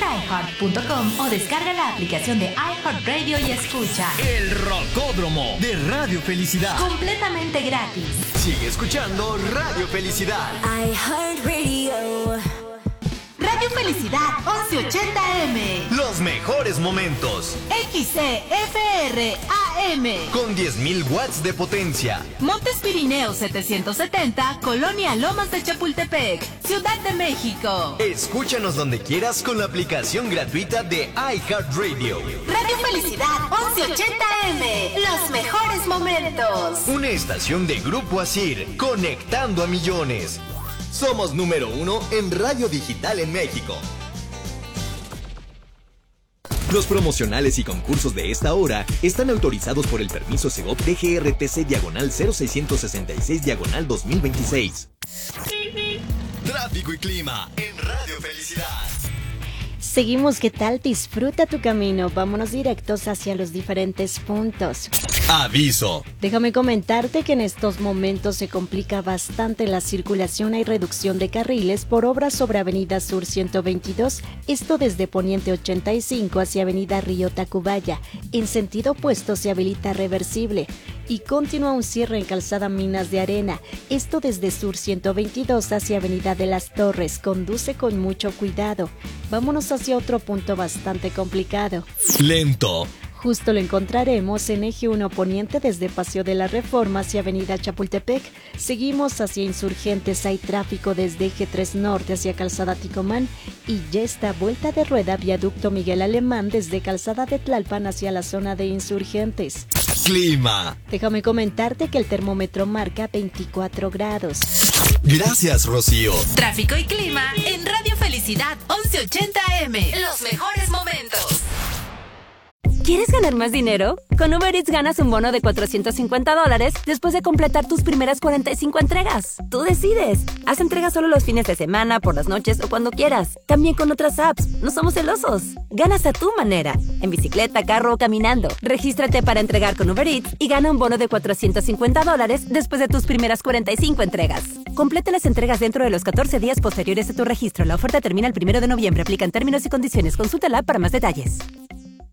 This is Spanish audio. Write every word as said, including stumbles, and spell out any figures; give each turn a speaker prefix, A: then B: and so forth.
A: iheart punto com o descarga la aplicación de iHeartRadio y escucha
B: El Rocódromo de Radio Felicidad.
A: Completamente gratis.
C: Sigue escuchando Radio Felicidad.
D: iHeartRadio.
A: Radio Felicidad once ochenta A M.
C: Los mejores momentos.
A: X C F R A M.
C: Con diez mil watts de potencia.
A: Montes Pirineos setecientos setenta, Colonia Lomas de Chapultepec, Ciudad de México.
C: Escúchanos donde quieras con la aplicación gratuita de iHeartRadio.
A: Radio Felicidad once ochenta A M. Los mejores momentos.
C: Una estación de Grupo Asir, conectando a millones. Somos número uno en radio digital en México. Los promocionales y concursos de esta hora están autorizados por el permiso Segov D G R T C diagonal cero seiscientos sesenta y seis diagonal dos mil veintiséis. Tráfico y clima en Radio Felicidad.
E: Seguimos, ¿qué tal? Disfruta tu camino. Vámonos directos hacia los diferentes puntos.
C: Aviso.
E: Déjame comentarte que en estos momentos se complica bastante la circulación. Hay reducción de carriles por obras sobre Avenida Sur ciento veintidós, esto desde Poniente ochenta y cinco hacia Avenida Río Tacubaya. En sentido opuesto se habilita reversible. Y continúa un cierre en Calzada Minas de Arena, esto desde Sur ciento veintidós hacia Avenida de las Torres. Conduce con mucho cuidado. Vámonos hacia otro punto bastante complicado.
C: Lento.
E: Justo lo encontraremos en Eje uno Poniente desde Paseo de la Reforma hacia Avenida Chapultepec. Seguimos hacia Insurgentes, hay tráfico desde Eje tres Norte hacia Calzada Ticomán y ya está vuelta de rueda Viaducto Miguel Alemán desde Calzada de Tlalpan hacia la zona de Insurgentes.
C: Clima.
E: Déjame comentarte que el termómetro marca veinticuatro grados.
C: Gracias, Rocío.
A: Tráfico y clima en Radio Felicidad once ochenta A M. Los mejores momentos.
F: ¿Quieres ganar más dinero? Con Uber Eats ganas un bono de cuatrocientos cincuenta dólares después de completar tus primeras cuarenta y cinco entregas. Tú decides. Haz entregas solo los fines de semana, por las noches o cuando quieras. También con otras apps. No somos celosos. Ganas a tu manera. En bicicleta, carro o caminando. Regístrate para entregar con Uber Eats y gana un bono de cuatrocientos cincuenta dólares después de tus primeras cuarenta y cinco entregas. Completa las entregas dentro de los catorce días posteriores a tu registro. La oferta termina el primero de noviembre. Aplican términos y condiciones. Consulta la app para más detalles.